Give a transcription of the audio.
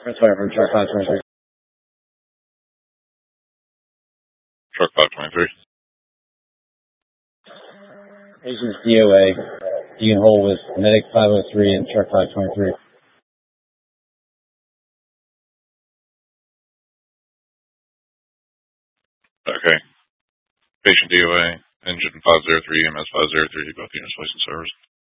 That's why from truck 523. Truck 523. Patient's DOA. You can hold with medic 503 and truck 523. Okay. Patient DOA, engine 503, EMS 503, both units placed in service.